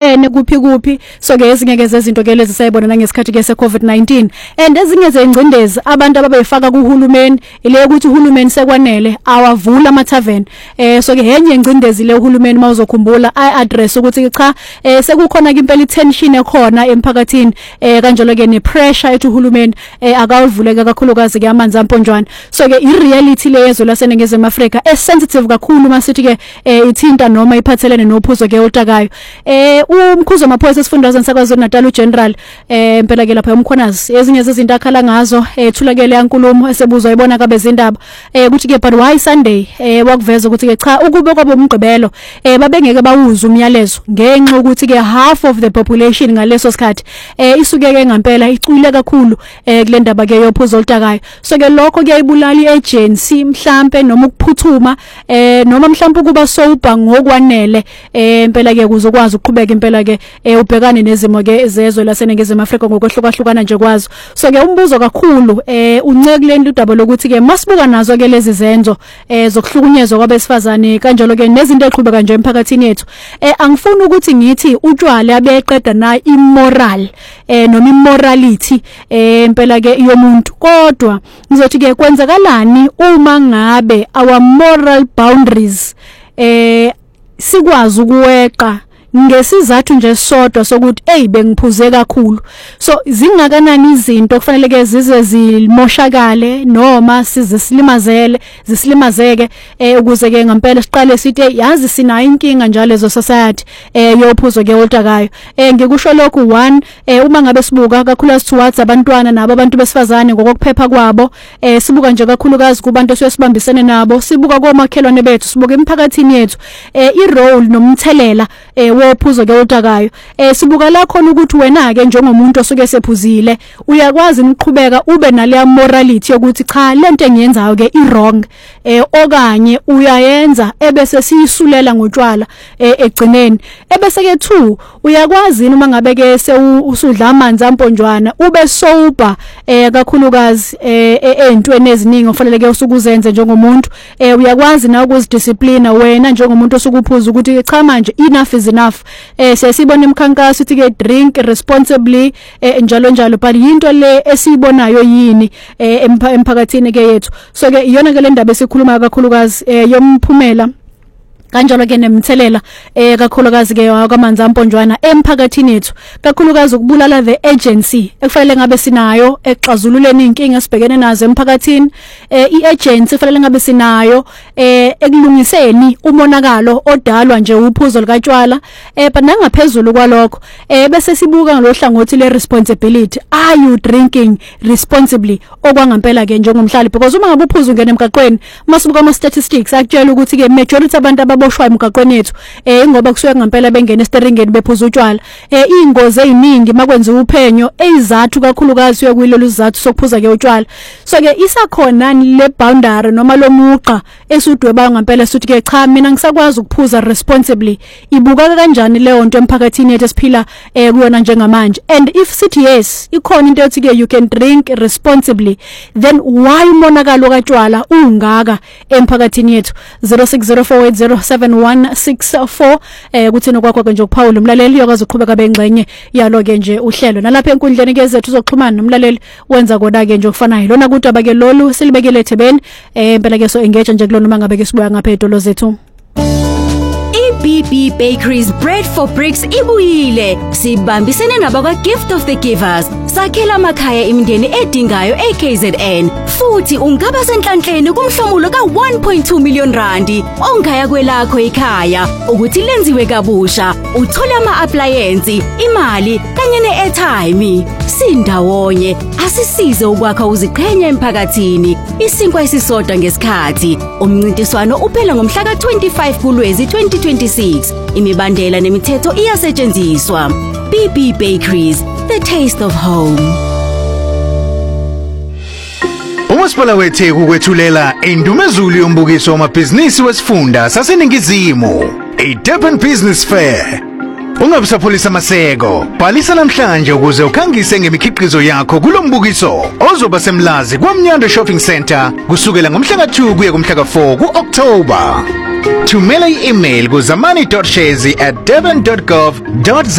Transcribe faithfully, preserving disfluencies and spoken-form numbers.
ehlukene kuphi kuphi. So ke ezinye ke zezinto ke lezi sayibona nangesikhathi ke se COVID nineteen, and ezinye zengcindezi abantu ababeyifaka kuhulumeni ile ukuthi uhulumeni sekwanele awavula ama tavern. Eh so ke yenye ingcindezi le uhulumeni mawuzokhumbula I address ukuthi cha eh sekukhona ke impela tension ekhona emphakathini, eh kanjalo ke ne pressure ethi uhulumeni eh akawuvuleka kakhulukazi ke amanzi amponjwana. So ke I reality le yezwe laseNingizimu Afrika e sensitive kakhulu masithi ke eh ithinta noma iphathelene nophuzo ke olutakayo. Eh umkhuzo maphoyisa esifundazweni saKwaZulu Natal uGeneral eh impela ke lapha umkhonazi ezinye zezinto akhala ngazo ethulakele yankulumo esebuzwa ibona kabe zindaba eh ukuthi ke but why Sunday eh wakuveza ukuthi ke cha ukube kwabo umgqibelo eh babengeke bawuza umyalezo ngenxa ukuthi ke half of the population ngaleso sikhathi eh isuke ke ngempela icwile kakhulu eh kule ndaba ke yophuzo olutakayo. So ke lokho kuyayibulala iagency mhlambe noma ukuphuthuma eh noma mhlambe kuba sober ngokwanele eh impela ke kuzokwazi ukuqhubeka impela ke ubhekane nezimo ke ezezwe laseNingizimu Afrika ngokwehlukahlukana nje kwazo. So ke umbuzo kakhulu eh uncekuleni udaba lokuthi ke masibuka nazo ke lezi zenzo eh zokuhlukunyezwa kwabesifazane kanjalo ke nezinto eqhubeka nje emphakathini yethu. Eh angifuni ukuthi ngithi utshwala abeqeda na immoral eh noma immorality eh impela ke yomuntu, kodwa ngizothi ke kwenzakalani uma ngabe our moral boundaries eh sikwazi ukuweqa ngesizathu nje sodwa sokuthi hey bengiphuze kakhulu. So zingakanani izinto kufanele ke zize zimoshakale noma sizisilimazele zisilimazeke eh ukuze ke ngempela siqale sithi yazi sina inkinga njalo lezo society eh yophuzo ke olutakayo. Eh ngikusho lokhu one eh uma ngabe sibuka kakhulu towards abantwana nabo abantu besifazane ngokuphepha kwabo eh sibuka nje kakhulukazi kubantu esibambisene nabo, sibuka komakhelwane bethu, sibuka emphakathini yethu eh I role nomthelela eh wophuzo ke olutakayo. Eh sibuka la khona ukuthi wena ke njengomuntu osuke sephuzile uyakwazi ukuqhubeka ube nale morality yokuthi cha lento engiyenzayo ke I wrong eh okanye uyayenza ebese siyisulela ngotshwala eh egcineni. Ebese ke two uyakwazi uma ngabe ke usudla amanzi amponjwana ube sober eh kakhulukazi eh entweni eziningi ofanele ke usukuzenze njengomuntu eh uyakwazi na ukuzidiscipline wena njengomuntu osukuphuza ukuthi cha manje enough is enough. Eh sesibona imkhankaso uthi ke drink responsibly eh njalo njalo, but into le esibonayo yini eh emphakathini ke yethu. So ke iyona ke le ndaba esikhuluma kakhulukazi eh yomphumela kanjalo ke nemthelela eh kakhulukazi ke kwamanzi amponjwana emphakathini yethu, kakhulukazi ukubulala the agency ekufanele ngabe sinayo exazululeni inkinga esibhekene nazo emphakathini. eh iagency kufanele ngabe sinayo eh ekulungiseni umonakalo odalwa nje uphuzo likatshwala. eh but nangaphezulu kwalokho eh bese sibuka ngalohlangothi le responsibility, are you drinking responsibly okwangempela ke njengomhlali, because uma ngabe uphuzo ungena emgaqweni masibuka ama statistics akutshela ukuthi ke majority abantu boshwa emgaqweni yethu eh ngoba kusuka ngempela bengena esteringeni bephuza utshwala. eh ingozi eziningi makwenza uphenyo ezathu kakhulukazi uyakuyilolu izathu sokuphuza ke utshwala. So ke isakhona le boundary noma lo muqa esudweba ngempela suthi ke cha mina ngisakwazi ukuphuza responsibly. Ibuka kanjani leyo nto emphakathini yethu esiphila eh kuyona njengamanje? And if sithi yes ikhona into ethi ke you can drink responsibly, then why umonakalo katshwala ungaka emphakathini yethu? zero six zero four eight zero seven one six four eh kuthina kwakho ke nje ukuphawula umlaleli uyakwazi ukuqhubeka bengxenye yalo ke nje uhlelo nalapha enkundleni ke zethu uzoxhumana nomlaleli wenza kona ke nje ukufanayo lona kudaba ke lolu silibekele thebeni eh impela ke so engage nje kulona mangabe ke sibuya ngapha edolo zethu. B B Bakeries Bread for Bricks ibuyile. Sibambisene nabakwa Gift of the Givers. Sakhela amakhaya imindeni edingayo e K Z N. Futhi ungaba senhlanhleni kumhlomulo ka one point two million randi. Ongaya kwelakho ekhaya ukuthi lenziwe kabusha. Uthola ama appliances, imali kanye ne airtime. Sindawonye asisize ukwakha uziqhenya emphakathini. Isinkwa esisodwa ngesikhathi. Umncintiswano uphela ngomhla ka twenty-five kuLwezi twenty twenty-six. Imibandela nemithetho iyasetshenziswa. B B Bakeries, the taste of home. Umasipala weTheku kwethulela indumezulu yombukiso wamabhizinisi wesifunda saseNingizimu, iDurban Business Fair. Ungabusapholisa maseko, bhalisa namhlanje ukuze ukhangise ngemikhiqizo yakho kulombukiso ozoba semlazi kwaMnyando Shopping Center kusukela ngomhla ka two kuya kumhla ka four kuOctober. Thumela i-email ku zamani dot shezi at durban dot gov dot za